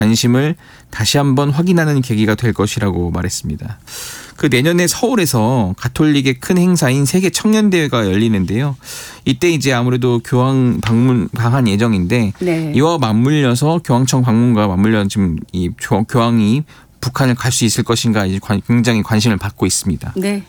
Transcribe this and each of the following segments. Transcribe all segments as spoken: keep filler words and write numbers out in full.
관심을 다시 한번 확인하는 계기가 될 것이라고 말했습니다. 그 내년에 서울에서 가톨릭의 큰 행사인 세계 청년대회가 열리는데요. 이때 이제 아무래도 교황 방문 방한 예정인데 네. 이와 맞물려서 교황청 방문과 맞물려 지금 이 교황이 북한을 갈 수 있을 것인가 굉장히 관심을 받고 있습니다. 네.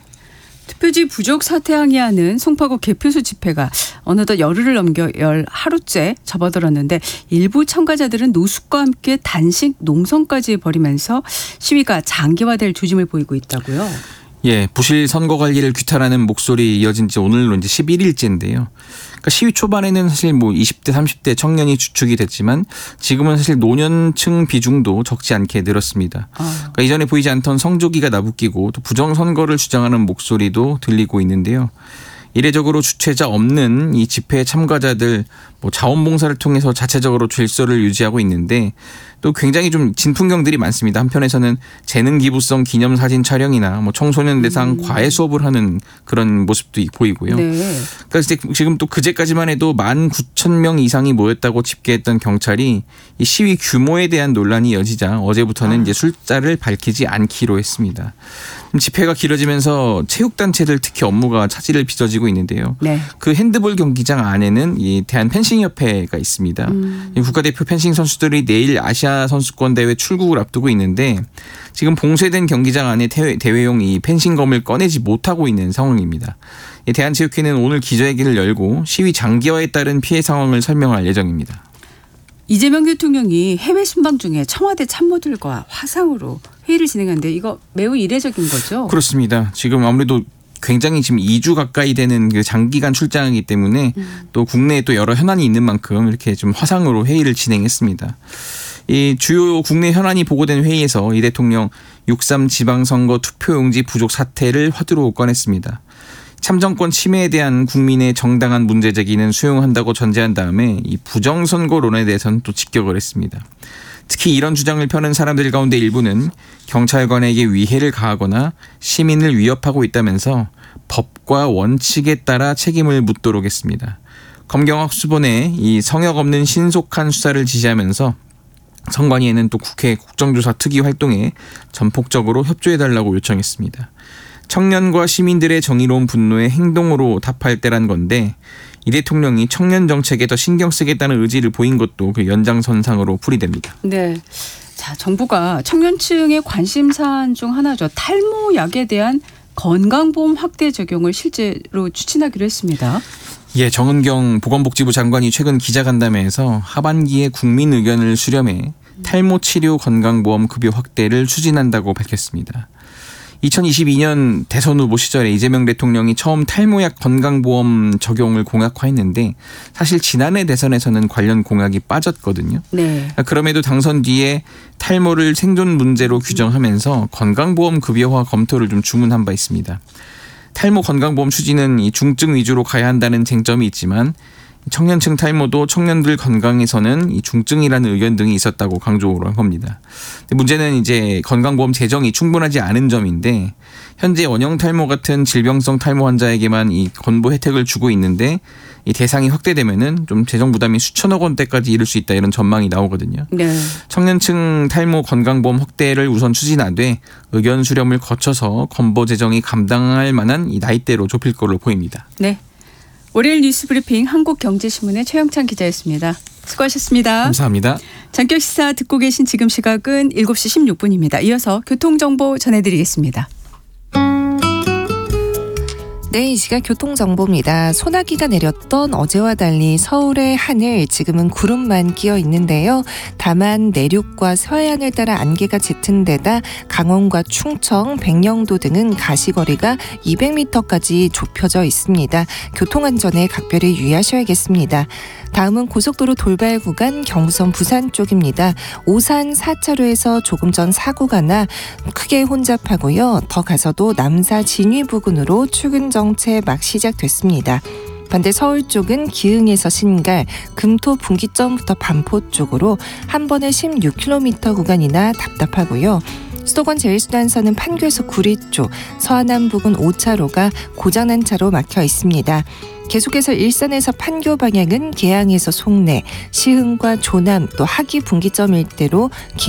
투표지 부족 사태 항의하는 송파구 개표소 집회가 어느덧 열흘을 넘겨 열 하루째 접어들었는데 일부 참가자들은 노숙과 함께 단식 농성까지 벌이면서 시위가 장기화될 조짐을 보이고 있다고요. 예, 부실 선거 관리를 규탄하는 목소리 이어진 지 오늘로 이제 십일 일째인데요. 그러니까 시위 초반에는 사실 뭐 이십 대, 삼십 대 청년이 주축이 됐지만 지금은 사실 노년층 비중도 적지 않게 늘었습니다. 아. 그러니까 이전에 보이지 않던 성조기가 나부끼고 또 부정 선거를 주장하는 목소리도 들리고 있는데요. 이례적으로 주최자 없는 이 집회 참가자들 뭐 자원봉사를 통해서 자체적으로 질서를 유지하고 있는데 또 굉장히 좀 진풍경들이 많습니다. 한편에서는 재능기부성 기념사진 촬영이나 뭐 청소년 대상 음. 과외 수업을 하는 그런 모습도 보이고요. 네. 그러니까 지금 또 그제까지만 해도 만 구천 명 이상이 모였다고 집계했던 경찰이 이 시위 규모에 대한 논란이 이어지자 어제부터는 아. 이제 숫자를 밝히지 않기로 했습니다. 집회가 길어지면서 체육단체들 특히 업무가 차질을 빚어지고 있는데요. 네. 그 핸드볼 경기장 안에는 이 대한펜싱협회가 있습니다. 음. 국가대표 펜싱 선수들이 내일 아시아 선수권 대회 출국을 앞두고 있는데 지금 봉쇄된 경기장 안에 대회, 대회용 이 펜싱검을 꺼내지 못하고 있는 상황입니다. 대한체육회는 오늘 기자회견을 열고 시위 장기화에 따른 피해 상황을 설명할 예정입니다. 이재명 대통령이 해외 순방 중에 청와대 참모들과 화상으로 회의를 진행하는데 이거 매우 이례적인 거죠? 그렇습니다. 지금 아무래도 굉장히 지금 이 주 가까이 되는 그 장기간 출장이기 때문에 음. 또 국내에 또 여러 현안이 있는 만큼 이렇게 좀 화상으로 회의를 진행했습니다. 이 주요 국내 현안이 보고된 회의에서 이 대통령 육삼 지방선거 투표용지 부족 사태를 화두로 꺼냈습니다. 참정권 침해에 대한 국민의 정당한 문제 제기는 수용한다고 전제한 다음에 이 부정선거론에 대해서는 또 직격을 했습니다. 특히 이런 주장을 펴는 사람들 가운데 일부는 경찰관에게 위해를 가하거나 시민을 위협하고 있다면서 법과 원칙에 따라 책임을 묻도록 했습니다. 검경학 수본에 이 성역 없는 신속한 수사를 지시하면서 선관위에는 또 국회 국정조사 특위 활동에 전폭적으로 협조해달라고 요청했습니다. 청년과 시민들의 정의로운 분노에 행동으로 답할 때란 건데 이 대통령이 청년 정책에 더 신경 쓰겠다는 의지를 보인 것도 그 연장선상으로 풀이됩니다. 네. 자, 정부가 청년층의 관심 사안 중 하나죠. 탈모약에 대한 건강보험 확대 적용을 실제로 추진하기로 했습니다. 예, 정은경 보건복지부 장관이 최근 기자간담회에서 하반기에 국민 의견을 수렴해 탈모 치료 건강보험 급여 확대를 추진한다고 밝혔습니다. 이천이십이 년 대선 후보 시절에 이재명 대통령이 처음 탈모약 건강보험 적용을 공약화했는데 사실 지난해 대선에서는 관련 공약이 빠졌거든요. 네. 그럼에도 당선 뒤에 탈모를 생존 문제로 규정하면서 건강보험 급여화 검토를 좀 주문한 바 있습니다. 탈모 건강보험 추진은 이 중증 위주로 가야 한다는 쟁점이 있지만 청년층 탈모도 청년들 건강에서는 이 중증이라는 의견 등이 있었다고 강조한 겁니다. 문제는 이제 건강보험 재정이 충분하지 않은 점인데 현재 원형 탈모 같은 질병성 탈모 환자에게만 이 건보 혜택을 주고 있는데 이 대상이 확대되면은 좀 재정 부담이 수천억 원대까지 이를 수 있다 이런 전망이 나오거든요. 네. 청년층 탈모 건강보험 확대를 우선 추진하되 의견 수렴을 거쳐서 건보 재정이 감당할 만한 이 나이대로 좁힐 걸로 보입니다. 네. 월요일 뉴스 브리핑 한국경제신문의 최영찬 기자였습니다. 수고하셨습니다. 감사합니다. 전격시사 듣고 계신 지금 시각은 일곱 시 십육 분입니다. 이어서 교통정보 전해드리겠습니다. 네, 이 시각 교통정보입니다. 소나기가 내렸던 어제와 달리 서울의 하늘 지금은 구름만 끼어 있는데요. 다만 내륙과 서해안을 따라 안개가 짙은 데다 강원과 충청, 백령도 등은 가시거리가 이백 미터까지 좁혀져 있습니다. 교통안전에 각별히 유의하셔야겠습니다. 다음은 고속도로 돌발 구간 경부선 부산 쪽입니다. 오산 사 차로에서 조금 전 사고가 나 크게 혼잡하고요. 더 가서도 남사 진위 부근으로 출근 정체 막 시작됐습니다. 반대 서울 쪽은 기흥에서 신갈, 금토 분기점부터 반포 쪽으로 한 번에 십육 킬로미터 구간이나 답답하고요. 수도권 제일순환선은 판교에서 구리 쪽, 서하남 부근 오 차로가 고장난 차로 막혀 있습니다. 계속해서 일산에서 판교 방향은 계양에서 송내, 시흥과 조남 또 하기 분기점 일대로 긴